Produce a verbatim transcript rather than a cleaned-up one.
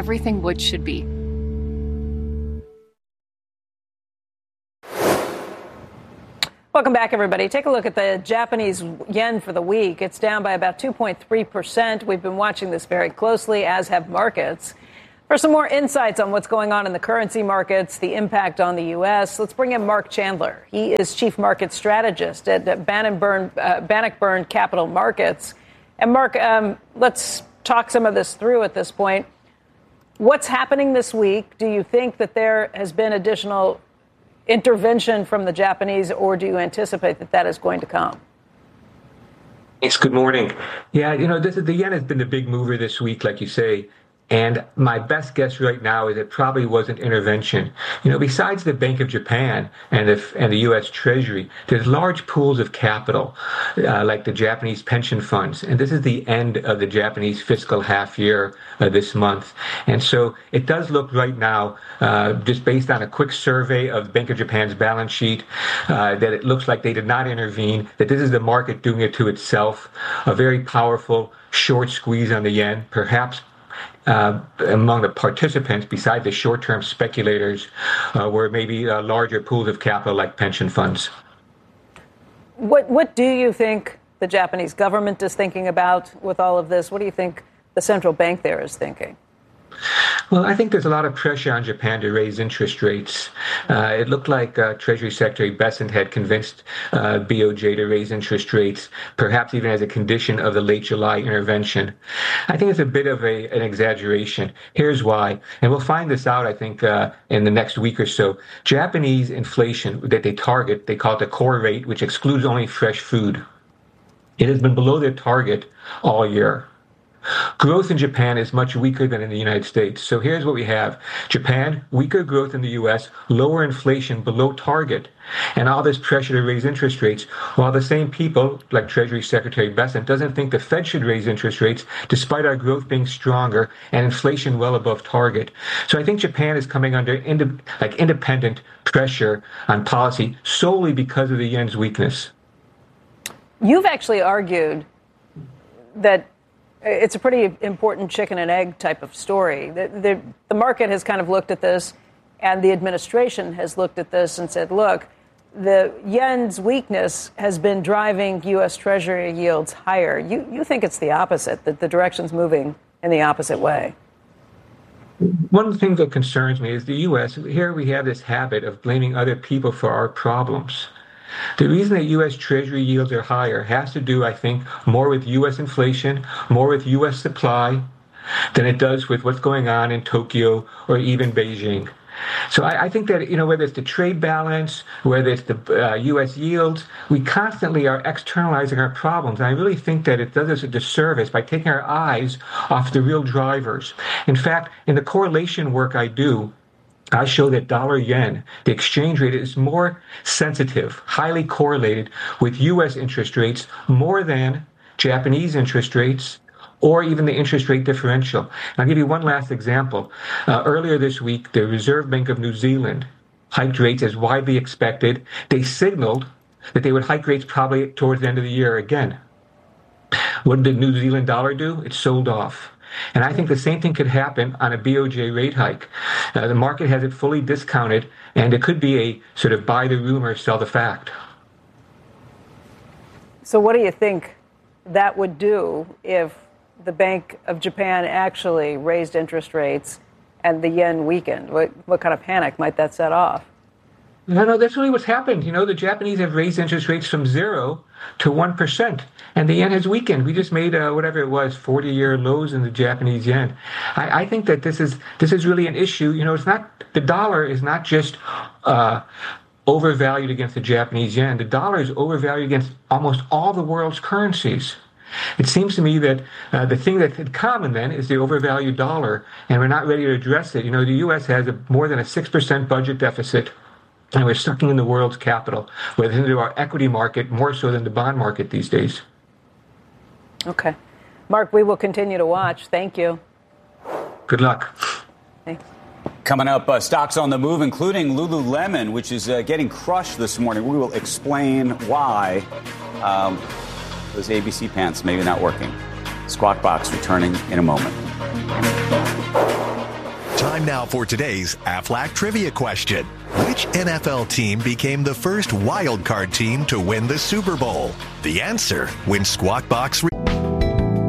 everything wood should be. Welcome back, everybody. Take a look at the Japanese yen for the week. It's down by about two point three percent. We've been watching this very closely, as have markets. For some more insights on what's going on in the currency markets, the impact on the U S, let's bring in Mark Chandler. He is chief market strategist at Bannockburn, uh, Bannockburn Capital Markets. And Mark, um, let's talk some of this through at this point. What's happening this week? Do you think that there has been additional intervention from the Japanese, or do you anticipate that that is going to come? Thanks. Good morning. Yeah, you know, this is, the yen has been the big mover this week, like you say. And my best guess right now is it probably wasn't intervention. You know, besides the Bank of Japan and the, and the U S Treasury, there's large pools of capital, uh, like the Japanese pension funds. And this is the end of the Japanese fiscal half year uh, this month. And so it does look right now, uh, just based on a quick survey of Bank of Japan's balance sheet, uh, that it looks like they did not intervene, that this is the market doing it to itself, a very powerful short squeeze on the yen, perhaps Uh, among the participants, besides the short-term speculators, uh, were maybe uh, larger pools of capital like pension funds. What what do you think the Japanese government is thinking about with all of this? What do you think the central bank there is thinking? Well, I think there's a lot of pressure on Japan to raise interest rates. Uh, it looked like uh, Treasury Secretary Bessent had convinced uh, B O J to raise interest rates, perhaps even as a condition of the late July intervention. I think it's a bit of a, an exaggeration. Here's why, and we'll find this out, I think, uh, in the next week or so. Japanese inflation that they target, they call it the core rate, which excludes only fresh food. It has been below their target all year. Growth in Japan is much weaker than in the United States. So here's what we have. Japan, weaker growth in the U S, lower inflation below target, and all this pressure to raise interest rates, while the same people, like Treasury Secretary Bessent, doesn't think the Fed should raise interest rates despite our growth being stronger and inflation well above target. So I think Japan is coming under ind- like independent pressure on policy solely because of the yen's weakness. You've actually argued that it's a pretty important chicken and egg type of story. The, the, the market has kind of looked at this, and the administration has looked at this and said, look, the yen's weakness has been driving U S Treasury yields higher. You, you think it's the opposite, that the direction's moving in the opposite way. One of the things that concerns me is the U S, here we have this habit of blaming other people for our problems. The reason that U S Treasury yields are higher has to do, I think, more with U S inflation, more with U S supply, than it does with what's going on in Tokyo or even Beijing. So I, I think that, you know, whether it's the trade balance, whether it's the uh, U S yields, we constantly are externalizing our problems. And I really think that it does us a disservice by taking our eyes off the real drivers. In fact, in the correlation work I do, I show that dollar yen, the exchange rate, is more sensitive, highly correlated with U S interest rates more than Japanese interest rates or even the interest rate differential. And I'll give you one last example. Uh, earlier this week, the Reserve Bank of New Zealand hiked rates as widely expected. They signaled that they would hike rates probably towards the end of the year again. What did the New Zealand dollar do? It sold off. And I think the same thing could happen on a B O J rate hike. Uh, the market has it fully discounted, and it could be a sort of buy the rumor, sell the fact. So what do you think that would do if the Bank of Japan actually raised interest rates and the yen weakened? What, what kind of panic might that set off? No, no, that's really what's happened. You know, the Japanese have raised interest rates from zero to one percent, and the yen has weakened. We just made, uh, whatever it was, forty-year lows in the Japanese yen. I, I think that this is this is really an issue. You know, it's not, the dollar is not just uh, overvalued against the Japanese yen. The dollar is overvalued against almost all the world's currencies. It seems to me that uh, the thing that's in common then is the overvalued dollar, and we're not ready to address it. You know, the U S has a, more than a six percent budget deficit, and we're sucking in the world's capital, whether into our equity market more so than the bond market these days. Okay. Mark, we will continue to watch. Thank you. Good luck. Thanks. Coming up, uh, stocks on the move, including Lululemon, which is uh, getting crushed this morning. We will explain why um, those A B C pants maybe not working. Squawk Box returning in a moment. Time now for today's Aflac trivia question. Which N F L team became the first wild card team to win the Super Bowl? The answer when Squawk Box... Re-